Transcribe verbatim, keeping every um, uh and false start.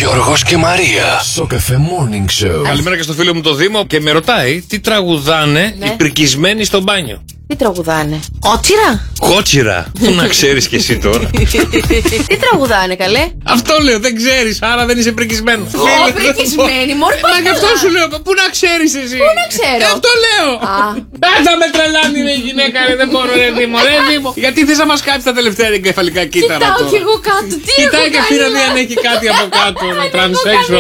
Γιώργος και Μαρία. Σοκαφέ Morning Show. Καλημέρα και στο φίλο μου το Δήμο και με ρωτάει τι τραγουδάνε Ναι. οι πρικισμένοι στο μπάνιο. Τι τραγουδάνε? Κότσιρα. Κότσιρα. Πού να ξέρεις κι εσύ τώρα. Τι τραγουδάνε, καλέ? Αυτό λέω, δεν ξέρεις, άρα δεν είσαι πρικισμένο. Ω, πρικισμένη, μόλι. Μα γι' αυτό σου λέω, πού να ξέρεις εσύ. Πού να ξέρω. Ε, αυτό λέω. Δεν θα με τρελάνει ρε γυναίκα, ρε, δεν μπορώ ρε Δήμο, ρε Δήμο. Γιατί θες να μας κάψει τα τελευταία εγκεφαλικά κύτταρα. Κοιτάω τώρα. κι εγώ κάτω. Τι Κοιτάει έχω και αυτή να κάνει, δει αν έχει κάτι από κάτω. μα? Τρανσέξουαλ.